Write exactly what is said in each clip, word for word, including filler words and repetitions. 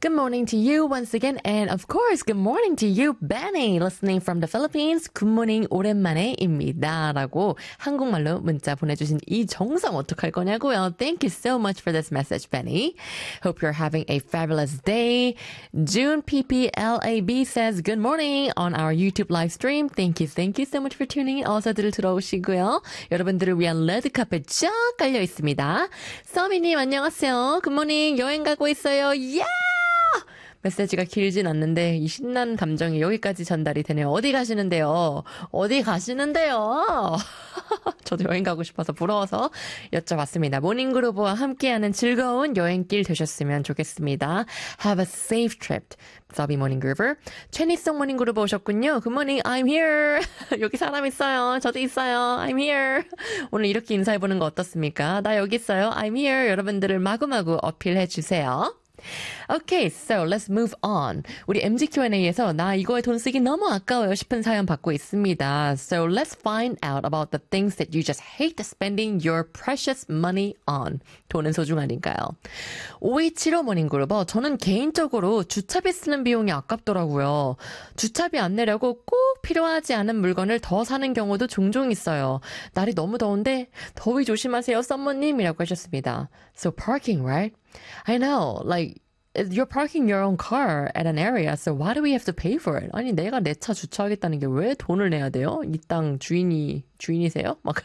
Good morning to you once again. And of course, good morning to you, Benny, listening from the Philippines. Good morning, 오랜만에입니다. 라고 한국말로 문자 보내주신 이정성 어떡할 거냐고요. Thank you so much for this message, Benny. Hope you're having a fabulous day. June P P L A B says good morning on our YouTube live stream. Thank you, thank you so much for tuning in. 어서들 들어오시고요. 여러분들을 위한 레드카펫 쫙 깔려 있습니다. 서미님 안녕하세요. 굿모닝 여행 가고 있어요. 야! 메시지가 길진 않는데 이 신나는 감정이 여기까지 전달이 되네요. 어디 가시는데요? 어디 가시는데요? 저도 여행 가고 싶어서 부러워서 여쭤봤습니다. 모닝그루브와 함께하는 즐거운 여행길 되셨으면 좋겠습니다. Have a safe trip. 서비 모닝그루브. 최니송 모닝그루브 오셨군요. Good morning, I'm here. 여기 사람 있어요. 저도 있어요. I'm here. 오늘 이렇게 인사해보는 거 어떻습니까? 나 여기 있어요. I'm here. 여러분들을 마구마구 어필해 주세요. Okay, so let's move on. 우리 엠지 큐앤에이에서 나 이거에 돈 쓰기 너무 아까워요 싶은 사연 받고 있습니다. So let's find out about the things that you just hate spending your precious money on. 돈은 소중하니까요. 오이칠오 모닝그룹어 저는 개인적으로 주차비 쓰는 비용이 아깝더라고요. 주차비 안 내려고 꼭 필요하지 않은 물건을 더 사는 경우도 종종 있어요. 날이 너무 더운데 더위 조심하세요, 썸머님이라고 하셨습니다. So parking, right? I know, like, you're parking your own car at an area, so why do we have to pay for it? 아니, 내가 내 차 주차하겠다는 게 왜 돈을 내야 돼요? 이 땅 주인이, 주인이세요? 막.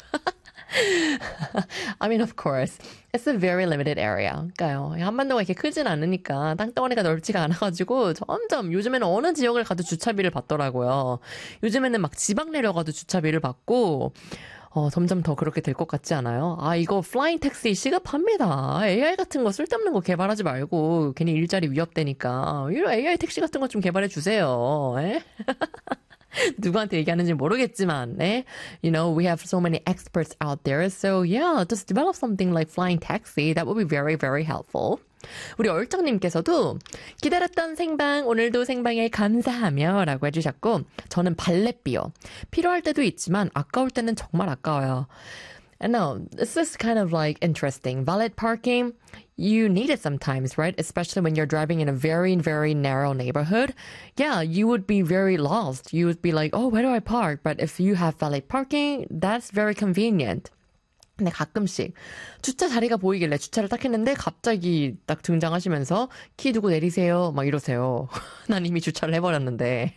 I mean, of course, it's a very limited area. 그러니까요. 한반도가 이렇게 크진 않으니까 땅덩어리가 넓지가 않아가지고 점점 요즘에는 어느 지역을 가도 주차비를 받더라고요. 요즘에는 막 지방 내려가도 주차비를 받고 어, 점점 더 그렇게 될 것 같지 않아요? 아, 이거 플라잉 택시 시급합니다. 에이아이 같은 거 쓸데없는 거 개발하지 말고 괜히 일자리 위협되니까 이런 에이아이 택시 같은 거 좀 개발해 주세요. 에? 누구한테 얘기하는지 모르겠지만, 네? You know, we have so many experts out there. So yeah, just develop something like flying taxi. That would be very, very helpful. 우리 얼정님께서도 기다렸던 생방, 오늘도 생방에 감사하며 라고 해주셨고, 저는 발렛비요. 필요할 때도 있지만 아까울 때는 정말 아까워요. And no, this is kind of like interesting. Valet parking, you need it sometimes, right? Especially when you're driving in a very, very narrow neighborhood. Yeah, you would be very lost. You would be like, oh, where do I park? But if you have valet parking, that's very convenient. 근데 가끔씩 주차 자리가 보이길래 주차를 딱 했는데 갑자기 딱 등장하시면서 키 두고 내리세요 막 이러세요. 난 이미 주차를 해버렸는데.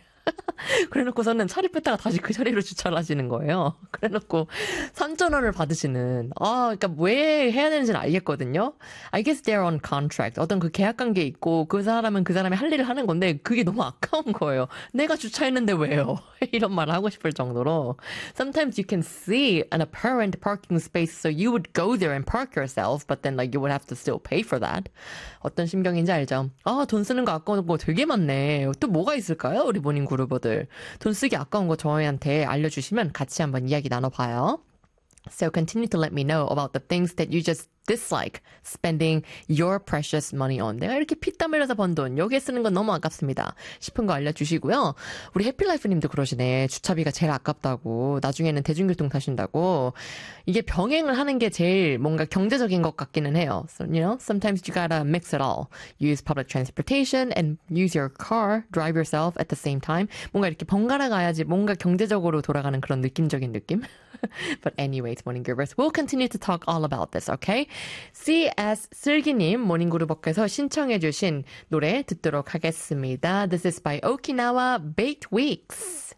그래놓고서는 차를 뺐다가 다시 그 자리로 주차를 하시는 거예요. 그래놓고 삼천 원을 받으시는. 아, 그러니까 왜 해야 되는지는 알겠거든요. I guess they're on contract. 어떤 그 계약 관계 있고 그 사람은 그 사람이 할 일을 하는 건데 그게 너무 아까운 거예요. 내가 주차했는데 왜요? 이런 말을 하고 싶을 정도로. Sometimes you can see an apparent parking space, so you would go there and park yourself, but then like you would have to still pay for that. 어떤 심경인지 알죠? 아, 돈 쓰는 거 아까운 거 되게 많네. 또 뭐가 있을까요? 우리 모닝 그루버들. 돈 쓰기 아까운 거 저희한테 알려주시면 같이 한번 이야기 나눠봐요. So continue to let me know about the things that you just dislike spending your precious money on. 내가 이렇게 피땀 흘려서 번 돈 여기에 쓰는 건 너무 아깝습니다 싶은 거 알려주시고요. 우리 해피라이프님도 그러시네. 주차비가 제일 아깝다고. 나중에는 대중교통 타신다고. 이게 병행을 하는 게 제일 뭔가 경제적인 것 같기는 해요. So, you know, sometimes you gotta mix it all. Use public transportation and use your car, drive yourself at the same time. 뭔가 이렇게 번갈아 가야지 뭔가 경제적으로 돌아가는 그런 느낌적인 느낌. But anyways, Morning Groovers, we'll continue to talk all about this, okay? 씨 에스 슬기님 모닝그루버께서 신청해주신 노래 듣도록 하겠습니다. This is by Okinawa Baked Weeks.